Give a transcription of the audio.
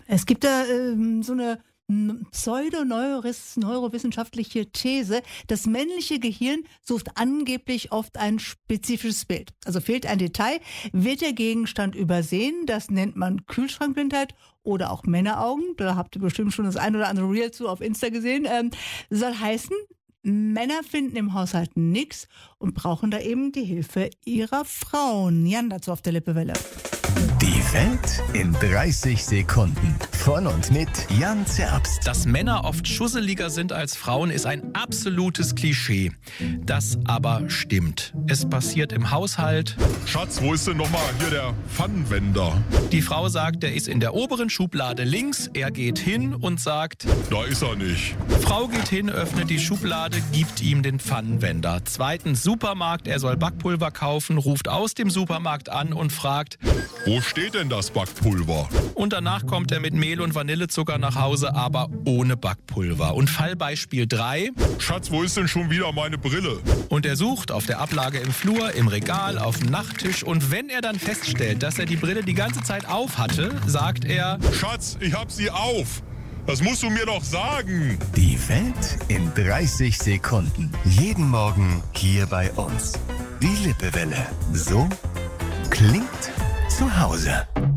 Es gibt da so eine pseudo-neurowissenschaftliche These, das männliche Gehirn sucht angeblich oft ein spezifisches Bild. Also fehlt ein Detail, wird der Gegenstand übersehen, das nennt man Kühlschrankblindheit oder auch Männeraugen. Da habt ihr bestimmt schon das ein oder andere Reel zu auf Insta gesehen. Soll heißen, Männer finden im Haushalt nichts und brauchen da eben die Hilfe ihrer Frauen. Jan dazu auf der Lippewelle. Die Welt in 30 Sekunden. Von und mit Jan Zerbst. Dass Männer oft schusseliger sind als Frauen, ist ein absolutes Klischee. Das aber stimmt. Es passiert im Haushalt. Schatz, wo ist denn nochmal hier der Pfannenwender? Die Frau sagt, er ist in der oberen Schublade links. Er geht hin und sagt, Da ist er nicht. Frau geht hin, öffnet die Schublade, gibt ihm den Pfannenwender. Zweitens Supermarkt, er soll Backpulver kaufen, ruft aus dem Supermarkt an und fragt, Wo steht denn das Backpulver? und danach kommt er mit Mehl und Vanillezucker nach Hause, aber ohne Backpulver. Und Fallbeispiel 3. Schatz, wo ist denn schon wieder meine Brille? Und er sucht auf der Ablage im Flur, im Regal, auf dem Nachttisch. Und wenn er dann feststellt, dass er die Brille die ganze Zeit auf hatte, sagt er, Schatz, ich hab sie auf. Das musst du mir doch sagen. Die Welt in 30 Sekunden. Jeden Morgen hier bei uns. Die Lippewelle. So klingt zu Hause.